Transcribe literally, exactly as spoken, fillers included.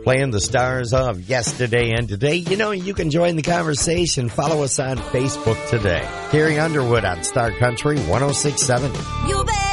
playing the stars of yesterday and today. You know, you can join the conversation. Follow us on Facebook today. Carrie Underwood on Star Country one oh six point seven. You bet.